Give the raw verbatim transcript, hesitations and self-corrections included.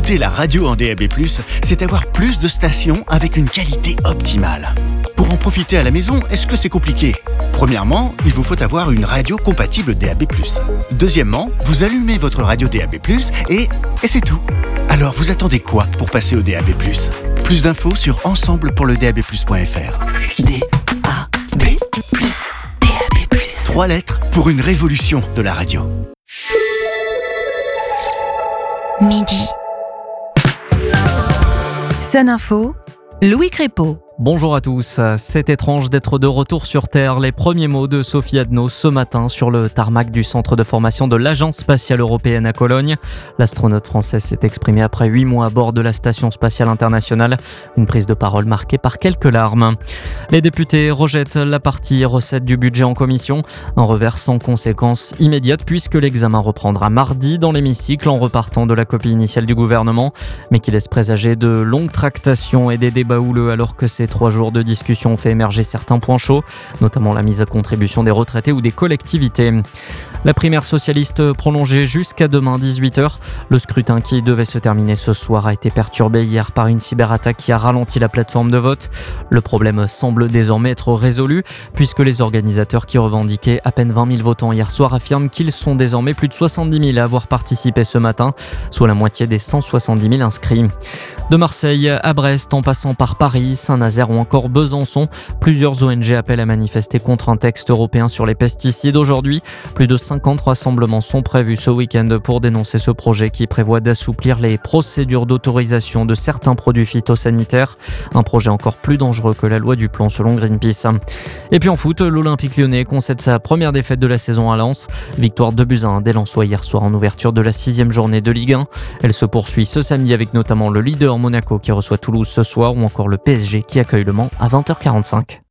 Écouter la radio en D A B plus, c'est avoir plus de stations avec une qualité optimale. Pour en profiter à la maison, est-ce que c'est compliqué ? Premièrement, il vous faut avoir une radio compatible D A B plus. Deuxièmement, vous allumez votre radio D A B plus et, et c'est tout. Alors vous attendez quoi pour passer au D A B plus ? Plus d'infos sur ensemble pour le D A B plus point F R. D A B plus, D A B plus. Trois lettres pour une révolution de la radio. Midi. Sun Info, Louis Crépeau. Bonjour à tous, c'est étrange d'être de retour sur Terre. Les premiers mots de Sophie Adno ce matin sur le tarmac du centre de formation de l'Agence spatiale européenne à Cologne. L'astronaute française s'est exprimée après huit mois à bord de la station spatiale internationale. Une prise de parole marquée par quelques larmes. Les députés rejettent la partie recette du budget en commission. Un revers sans conséquence immédiate puisque l'examen reprendra mardi dans l'hémicycle en repartant de la copie initiale du gouvernement, mais qui laisse présager de longues tractations et des débats houleux alors que c'est trois jours de discussion ont fait émerger certains points chauds, notamment la mise à contribution des retraités ou des collectivités. La primaire socialiste prolongée jusqu'à demain dix-huit heures. Le scrutin qui devait se terminer ce soir a été perturbé hier par une cyberattaque qui a ralenti la plateforme de vote. Le problème semble désormais être résolu puisque les organisateurs qui revendiquaient à peine vingt mille votants hier soir affirment qu'ils sont désormais plus de soixante-dix mille à avoir participé ce matin, soit la moitié des cent soixante-dix mille inscrits. De Marseille à Brest en passant par Paris, Saint-Nazaire ou encore Besançon, plusieurs O N G appellent à manifester contre un texte européen sur les pesticides. Aujourd'hui, plus de cinquante rassemblements sont prévus ce week-end pour dénoncer ce projet qui prévoit d'assouplir les procédures d'autorisation de certains produits phytosanitaires. Un projet encore plus dangereux que la loi du plomb selon Greenpeace. Et puis en foot, l'Olympique lyonnais concède sa première défaite de la saison à Lens. Victoire deux buts à un des Lensois hier soir en ouverture de la sixième journée de Ligue un. Elle se poursuit ce samedi avec notamment le leader Monaco qui reçoit Toulouse ce soir ou encore le P S G qui accueille Le Mans à vingt heures quarante-cinq.